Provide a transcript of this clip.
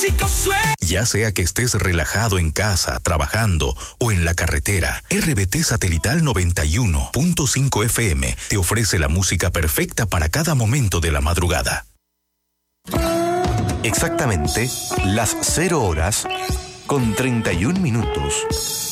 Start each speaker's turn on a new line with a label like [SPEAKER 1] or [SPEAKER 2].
[SPEAKER 1] Ya sea que estés relajado en casa, trabajando o en la carretera, RBT Satelital 91.5 FM te ofrece la música perfecta para cada momento de la madrugada.
[SPEAKER 2] Exactamente las 0 horas con 31 minutos.